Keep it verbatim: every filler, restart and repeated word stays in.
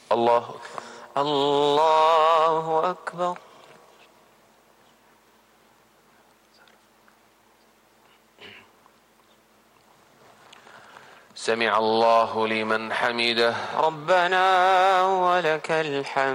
الله أكبر. الله أكبر. سمع الله لمن حمده. ربنا ولك الحمد.